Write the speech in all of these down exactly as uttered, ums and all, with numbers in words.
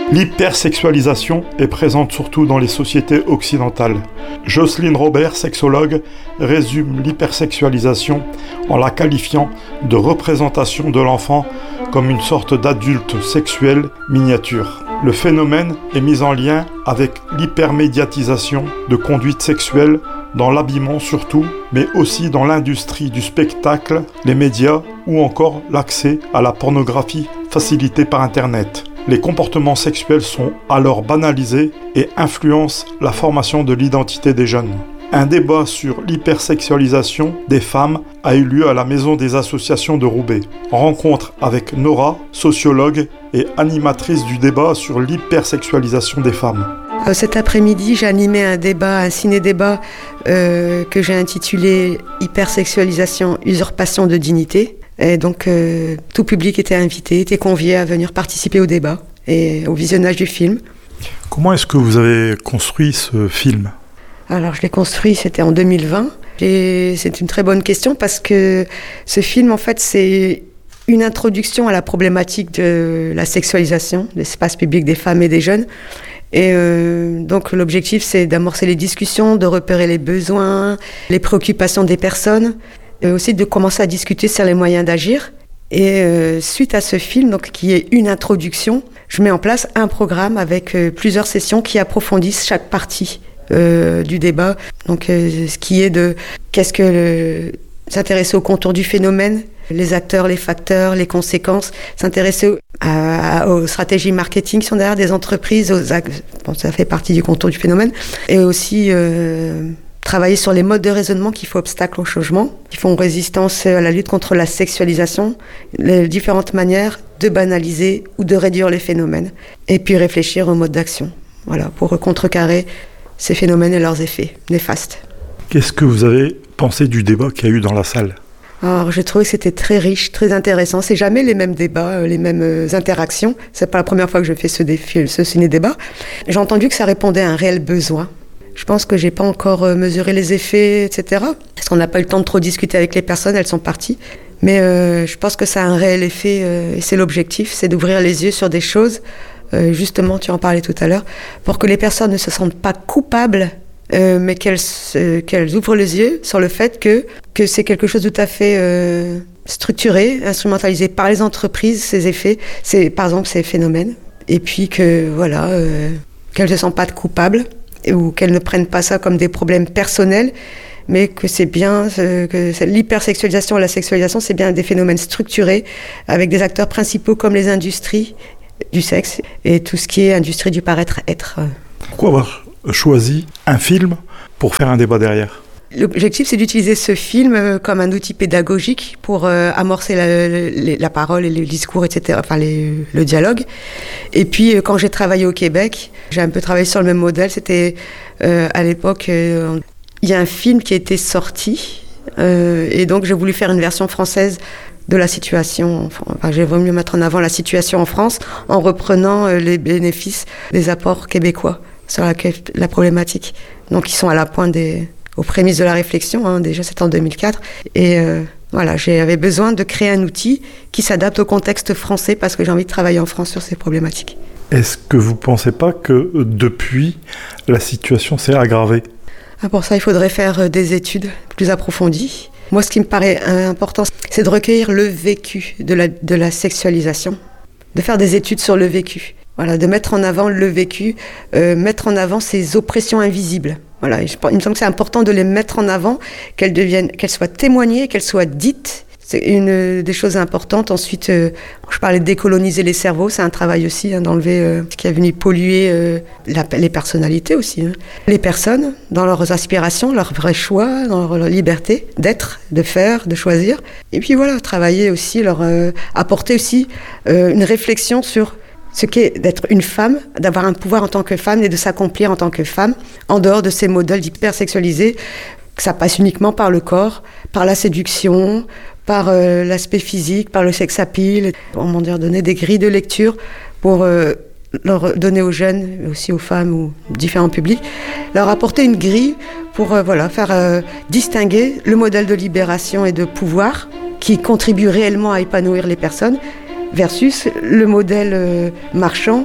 L'hypersexualisation est présente surtout dans les sociétés occidentales. Jocelyne Robert, sexologue, résume l'hypersexualisation en la qualifiant de représentation de l'enfant comme une sorte d'adulte sexuel miniature. Le phénomène est mis en lien avec l'hypermédiatisation de conduites sexuelles dans l'habillement surtout, mais aussi dans l'industrie du spectacle, les médias ou encore l'accès à la pornographie facilité par Internet. Les comportements sexuels sont alors banalisés et influencent la formation de l'identité des jeunes. Un débat sur l'hypersexualisation des femmes a eu lieu à la Maison des associations de Roubaix. Rencontre avec Nora, sociologue et animatrice du débat sur l'hypersexualisation des femmes. Cet après-midi, j'ai animé un débat, un ciné-débat euh, que j'ai intitulé « Hypersexualisation, usurpation de dignité ». Et donc, euh, tout public était invité, était convié à venir participer au débat et au visionnage du film. Comment est-ce que vous avez construit ce film ? Alors, je l'ai construit, c'était en deux mille vingt. Et c'est une très bonne question parce que ce film, en fait, c'est une introduction à la problématique de la sexualisation de l'espace public des femmes et des jeunes. Et euh, donc, l'objectif, c'est d'amorcer les discussions, de repérer les besoins, les préoccupations des personnes, et aussi de commencer à discuter sur les moyens d'agir. Et euh, suite à ce film, donc, qui est une introduction, je mets en place un programme avec euh, plusieurs sessions qui approfondissent chaque partie euh, du débat. Donc, euh, ce qui est de qu'est-ce que le, s'intéresser au contour du phénomène, les acteurs, les facteurs, les conséquences, s'intéresser à, à, aux stratégies marketing qui sont derrière des entreprises, aux, bon, ça fait partie du contour du phénomène, et aussi euh, travailler sur les modes de raisonnement qui font obstacle au changement, qui font résistance à la lutte contre la sexualisation, les différentes manières de banaliser ou de réduire les phénomènes, et puis réfléchir aux modes d'action, voilà, pour contrecarrer ces phénomènes et leurs effets néfastes. Qu'est-ce que vous avez pensé du débat qu'il y a eu dans la salle ? Alors, j'ai trouvé que c'était très riche, très intéressant. C'est jamais les mêmes débats, les mêmes interactions. C'est pas la première fois que je fais ce, défi, ce ciné-débat. J'ai entendu que ça répondait à un réel besoin. Je pense que j'ai pas encore mesuré les effets, et cetera. Parce qu'on n'a pas eu le temps de trop discuter avec les personnes, elles sont parties. Mais euh, je pense que ça a un réel effet, euh, et c'est l'objectif, c'est d'ouvrir les yeux sur des choses, euh, justement, tu en parlais tout à l'heure, pour que les personnes ne se sentent pas coupables, euh, mais qu'elles, euh, qu'elles ouvrent les yeux sur le fait que, que c'est quelque chose de tout à fait euh, structuré, instrumentalisé par les entreprises, ces effets, c'est, par exemple, ces phénomènes. Et puis que, voilà, euh, qu'elles ne se sentent pas coupables, ou qu'elles ne prennent pas ça comme des problèmes personnels, mais que c'est bien, euh, que c'est l'hypersexualisation et la sexualisation, c'est bien des phénomènes structurés, avec des acteurs principaux comme les industries du sexe, et tout ce qui est industrie du paraître-être. Pourquoi avoir choisi un film pour faire un débat derrière ? L'objectif, c'est d'utiliser ce film comme un outil pédagogique pour euh, amorcer la, la, la parole et le discours, et cetera, enfin les, le dialogue. Et puis, quand j'ai travaillé au Québec, j'ai un peu travaillé sur le même modèle. C'était euh, à l'époque, euh, il y a un film qui a été sorti, euh, et donc j'ai voulu faire une version française de la situation. Enfin, j'ai voulu mettre en avant la situation en France en reprenant euh, les bénéfices des apports québécois sur la, la problématique. Donc, ils sont à la pointe des... aux prémices de la réflexion, hein, déjà c'est en deux mille quatre, et euh, voilà, j'avais besoin de créer un outil qui s'adapte au contexte français parce que j'ai envie de travailler en France sur ces problématiques. Est-ce que vous ne pensez pas que depuis, la situation s'est aggravée ? Ah, pour ça, il faudrait faire des études plus approfondies. Moi, ce qui me paraît important, c'est de recueillir le vécu de la, de la sexualisation, de faire des études sur le vécu. Voilà, de mettre en avant le vécu, euh, mettre en avant ces oppressions invisibles. Voilà, il me semble que c'est important de les mettre en avant, qu'elles deviennent, qu'elles soient témoignées, qu'elles soient dites. C'est une des choses importantes. Ensuite, euh, je parlais de décoloniser les cerveaux, c'est un travail aussi, hein, d'enlever euh, ce qui est venu polluer euh, la, les personnalités aussi. Hein. Les personnes, dans leurs aspirations, leurs vrais choix, dans leur, leur liberté d'être, de faire, de choisir. Et puis voilà, travailler aussi, leur euh, apporter aussi euh, une réflexion sur ce qu'est d'être une femme, d'avoir un pouvoir en tant que femme et de s'accomplir en tant que femme, en dehors de ces modèles d'hypersexualisés, que ça passe uniquement par le corps, par la séduction, par euh, l'aspect physique, par le sex appeal, comment dire, donner des grilles de lecture pour euh, leur donner aux jeunes, mais aussi aux femmes ou différents publics, leur apporter une grille pour euh, voilà, faire euh, distinguer le modèle de libération et de pouvoir qui contribue réellement à épanouir les personnes, versus le modèle euh, marchand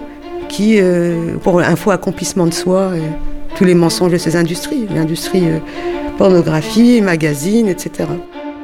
qui, euh, pour un faux accomplissement de soi, euh, tous les mensonges de ces industries, l'industrie euh, pornographie, magazine, et cetera.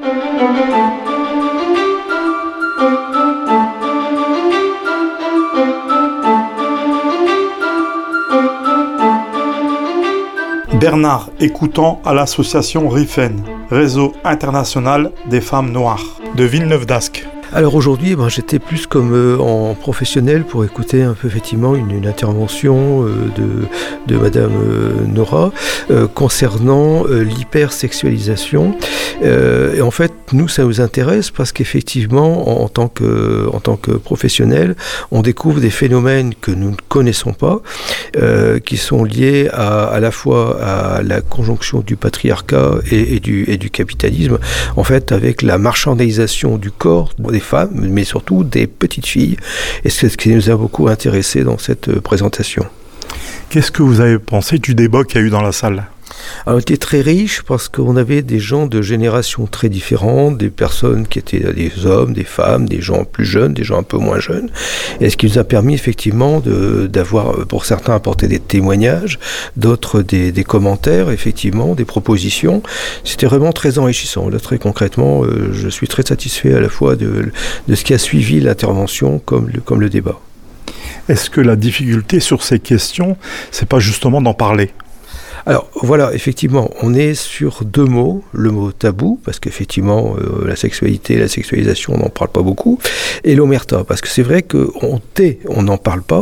Bernard Écoutant à l'association RIFEN, Réseau international des femmes noires, de Villeneuve-d'Ascq. Alors aujourd'hui, ben, j'étais plus comme euh, en professionnel pour écouter un peu effectivement une, une intervention euh, de, de Madame euh, Nora euh, concernant euh, l'hypersexualisation. Euh, et en fait, nous, ça nous intéresse parce qu'effectivement, en, en tant que, en tant que professionnel, on découvre des phénomènes que nous ne connaissons pas, euh, qui sont liés à, à la fois à la conjonction du patriarcat et, et, du, et du capitalisme, en fait, avec la marchandisation du corps des femmes, mais surtout des petites filles. Et c'est ce qui nous a beaucoup intéressés dans cette présentation. Qu'est-ce que vous avez pensé du débat qu'il y a eu dans la salle ? Alors, on était très riche parce qu'on avait des gens de générations très différentes, des personnes qui étaient des hommes, des femmes, des gens plus jeunes, des gens un peu moins jeunes. Et ce qui nous a permis effectivement de, d'avoir, pour certains, apporté des témoignages, d'autres des, des commentaires, effectivement, des propositions. C'était vraiment très enrichissant. Là, très concrètement, euh, je suis très satisfait à la fois de, de ce qui a suivi l'intervention comme le, comme le débat. Est-ce que la difficulté sur ces questions, c'est pas justement d'en parler ? Alors voilà, effectivement, on est sur deux mots, le mot tabou, parce qu'effectivement, euh, la sexualité, la sexualisation, on n'en parle pas beaucoup, et l'omerta, parce que c'est vrai qu'on tait, on n'en parle pas,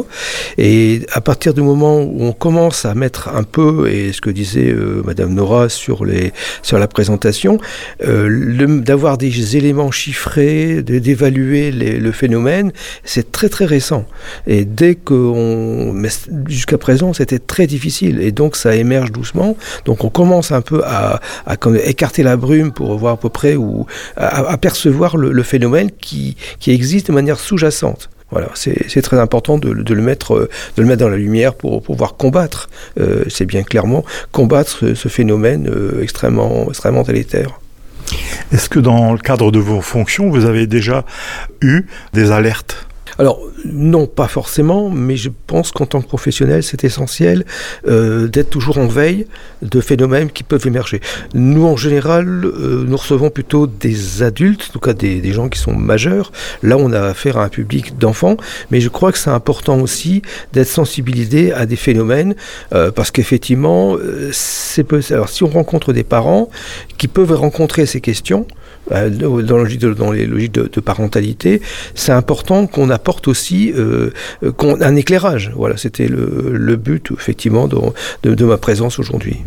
et à partir du moment où on commence à mettre un peu, et ce que disait euh, Madame Nora sur, les, sur la présentation, euh, le, d'avoir des éléments chiffrés, de, d'évaluer les, le phénomène, c'est très très récent, et dès qu'on, mais jusqu'à présent, c'était très difficile, et donc ça émerge doucement, donc on commence un peu à, à comme écarter la brume pour voir à peu près ou à, à percevoir le, le phénomène qui, qui existe de manière sous-jacente. Voilà, c'est, c'est très important de, de, le mettre, de le mettre dans la lumière pour, pour pouvoir combattre, euh, c'est bien clairement, combattre ce, ce phénomène euh, extrêmement, extrêmement délétère. Est-ce que dans le cadre de vos fonctions, vous avez déjà eu des alertes ? Alors, non, pas forcément, mais je pense qu'en tant que professionnel, c'est essentiel euh, d'être toujours en veille de phénomènes qui peuvent émerger. Nous, en général, euh, nous recevons plutôt des adultes, en tout cas des, des gens qui sont majeurs. Là, on a affaire à un public d'enfants, mais je crois que c'est important aussi d'être sensibilisé à des phénomènes, euh, parce qu'effectivement, euh, c'est peu... Alors, si on rencontre des parents qui peuvent rencontrer ces questions, dans, logique de, dans les logiques de, de parentalité, c'est important qu'on apporte aussi euh, qu'on, un éclairage. Voilà, c'était le, le but, effectivement, de, de, de ma présence aujourd'hui.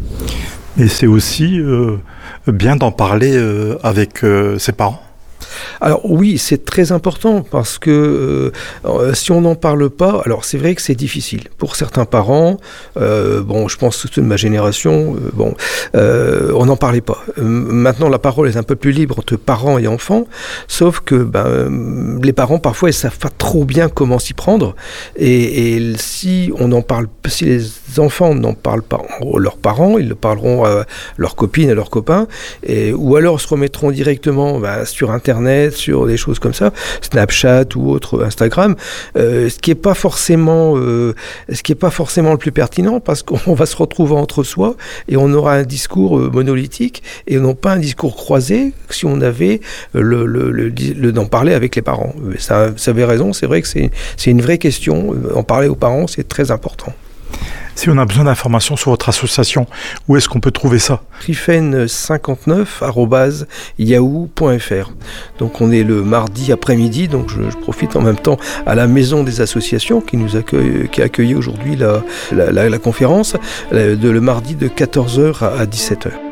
Et c'est aussi euh, bien d'en parler euh, avec euh, ses parents. Alors oui, c'est très important parce que euh, si on n'en parle pas, alors c'est vrai que c'est difficile. Pour certains parents, euh, bon, je pense que de ma génération, euh, bon, euh, on n'en parlait pas. Euh, maintenant, la parole est un peu plus libre entre parents et enfants, sauf que ben, les parents, parfois, ils ne savent pas trop bien comment s'y prendre. Et, et si on en parle, si les enfants n'en parlent pas à leurs parents, ils le parleront à leurs copines, à leurs copains, et, ou alors se remettront directement ben, sur Internet, sur des choses comme ça, Snapchat ou autre, Instagram, euh, ce qui n'est pas forcément, euh, ce qui est pas forcément le plus pertinent parce qu'on va se retrouver entre soi et on aura un discours euh, monolithique et non pas un discours croisé si on avait le, le, le, le d'en parler avec les parents. Ça, ça avait raison, c'est vrai que c'est, c'est une vraie question. En parler aux parents, c'est très important. Si on a besoin d'informations sur votre association, où est-ce qu'on peut trouver ça ? rifen cinquante-neuf arobase yahoo point f r. Donc on est le mardi après-midi, donc je, je profite en même temps à la maison des associations qui nous accueille, qui a accueilli aujourd'hui la, la, la, la conférence, de le mardi de quatorze heures à dix-sept heures.